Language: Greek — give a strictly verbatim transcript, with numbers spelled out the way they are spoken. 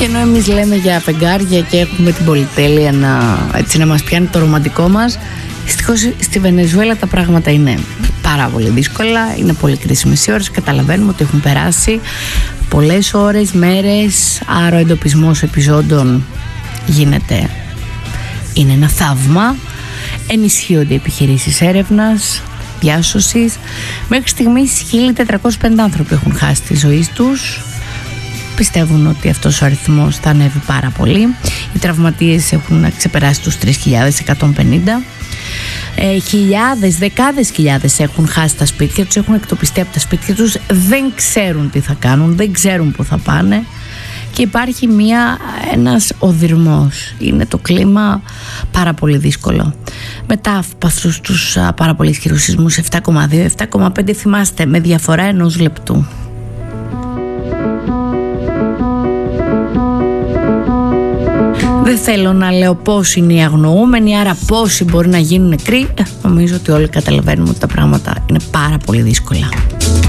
Και ενώ εμείς λέμε για φεγγάρια και έχουμε την πολυτέλεια να, έτσι, να μας πιάνει το ρομαντικό μας, δυστυχώς στη Βενεζουέλα τα πράγματα είναι πάρα πολύ δύσκολα, είναι πολύ κρίσιμες οι ώρες. Καταλαβαίνουμε ότι έχουν περάσει πολλές ώρες, μέρες, άρα ο εντοπισμός επιζώντων γίνεται, είναι ένα θαύμα. Ενισχύονται οι επιχειρήσεις έρευνας, διάσωσης. Μέχρι στιγμής χίλια τετρακόσιοι πενήντα άνθρωποι έχουν χάσει τη ζωή τους. Πιστεύουν ότι αυτός ο αριθμός θα ανέβει πάρα πολύ. Οι τραυματίες έχουν ξεπεράσει τους τρεις χιλιάδες εκατόν πενήντα. Ε, χιλιάδες, δεκάδες χιλιάδες έχουν χάσει τα σπίτια τους, έχουν εκτοπιστεί από τα σπίτια τους, δεν ξέρουν τι θα κάνουν, δεν ξέρουν που θα πάνε και υπάρχει μια, ένας οδυρμός. Είναι το κλίμα πάρα πολύ δύσκολο. Μετά από αυτούς τους α, πάρα πολύ ισχυρούς σεισμούς, επτά κόμμα δύο, επτά κόμμα πέντε, θυμάστε, με διαφορά ενός λεπτού. Δεν θέλω να λέω πόσοι είναι οι αγνοούμενοι, άρα πόσοι μπορεί να γίνουν νεκροί. Ε, νομίζω ότι όλοι καταλαβαίνουμε ότι τα πράγματα είναι πάρα πολύ δύσκολα.